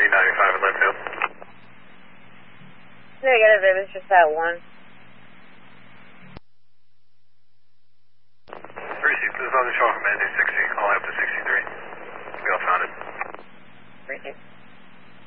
95 in Linfield. Negative, it was just that one. Received, this is on the show from Mandy 6